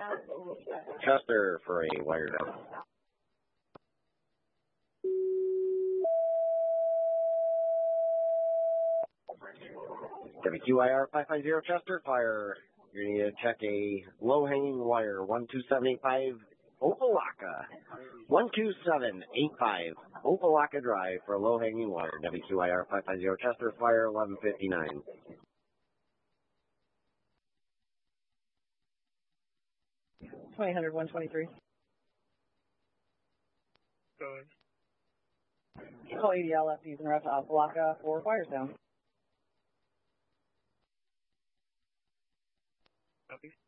Chester for a wire down. WQIR 550 Chester, fire. You're going to need to check a low-hanging wire, 12785 Opelika. 12785 Opelika Drive for a low-hanging wire. WQIR 550 Chester, fire 1159. $2,000, 123. Good. Call ADL after using ref to Opelika for wires down. Copy.